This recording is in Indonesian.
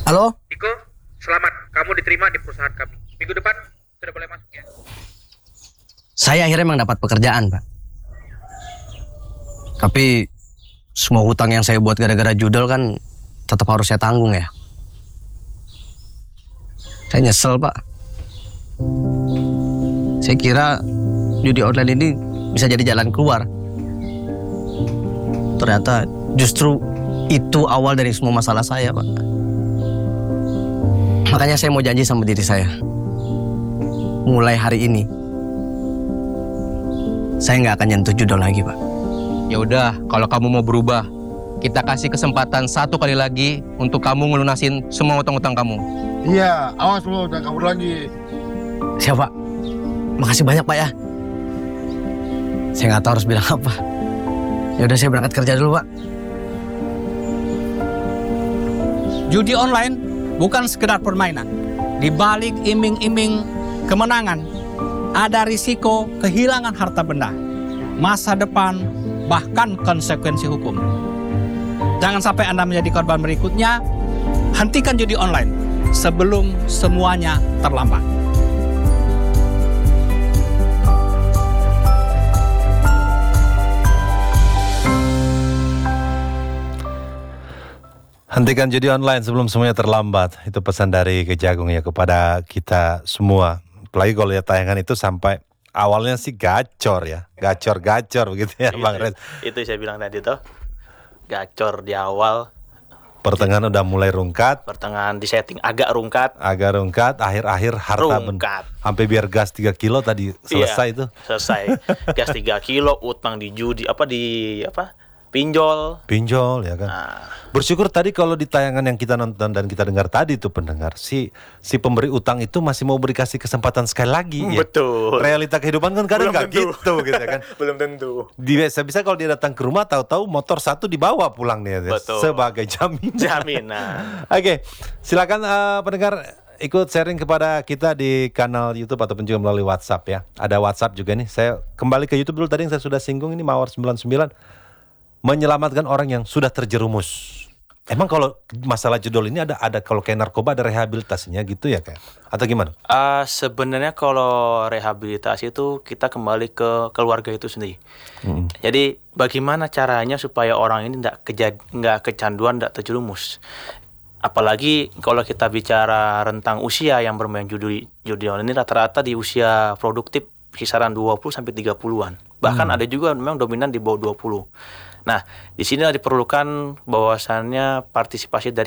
Halo? Niko, selamat. Kamu diterima di perusahaan kami. Minggu depan sudah boleh masuk ya. Saya akhirnya memang dapat pekerjaan, Pak. Tapi semua hutang yang saya buat gara-gara judol kan tetap harus saya tanggung ya. Saya nyesel, Pak. Saya kira judi online ini bisa jadi jalan keluar. Ternyata justru itu awal dari semua masalah saya, Pak. Makanya saya mau janji sama diri saya. Mulai hari ini, saya nggak akan nyentuh judol lagi, Pak. Ya udah, kalau kamu mau berubah, kita kasih kesempatan 1 kali lagi untuk kamu ngelunasin semua utang-utang kamu. Iya, awas lo, jangan kabur lagi. Siap, Pak. Makasih banyak, Pak ya. Saya nggak tahu harus bilang apa. Ya udah, saya berangkat kerja dulu, Pak. Judi online bukan sekedar permainan. Di balik iming-iming kemenangan, ada risiko kehilangan harta benda, masa depan, bahkan konsekuensi hukum. Jangan sampai Anda menjadi korban berikutnya. Hentikan judi online sebelum semuanya terlambat. Hentikan judi online sebelum semuanya terlambat. Itu pesan dari Kejagung ya kepada kita semua. Apalagi kalau lihat tayangan itu sampai awalnya sih gacor ya. Gacor-gacor begitu ya Bang Red. Itu saya bilang tadi tuh. Gacor di awal. Pertengahan udah mulai rungkat. Pertengahan di setting agak rungkat. Akhir-akhir harta rungkat. Sampai biar gas 3 kilo tadi selesai itu. Selesai. Gas 3 kilo, utang di judi, pinjol ya kan. Bersyukur tadi kalau di tayangan yang kita nonton dan kita dengar tadi tuh pendengar, si pemberi utang itu masih mau kasih kesempatan sekali lagi ya. Betul. Realita kehidupan kan kadang nggak gitu ya kan. Belum tentu. Bisa kalau dia datang ke rumah tahu-tahu motor 1 dibawa pulang nih ya, sebagai jaminan. Oke, silakan pendengar ikut sharing kepada kita di kanal YouTube ataupun juga melalui WhatsApp ya. Ada WhatsApp juga nih. Saya kembali ke YouTube dulu tadi yang saya sudah singgung ini Mawar 99. Menyelamatkan orang yang sudah terjerumus. Emang kalau masalah judul ini ada kalau kayak narkoba ada rehabilitasinya gitu ya kayak atau gimana? Sebenarnya kalau rehabilitasi itu kita kembali ke keluarga itu sendiri. Jadi bagaimana caranya supaya orang ini nggak kecanduan, nggak terjerumus. Apalagi kalau kita bicara rentang usia yang bermain judi online ini rata-rata di usia produktif kisaran 20 sampai 30-an. Bahkan ada juga memang dominan di bawah 20. Nah, di sini diperlukan bahwasannya partisipasi dari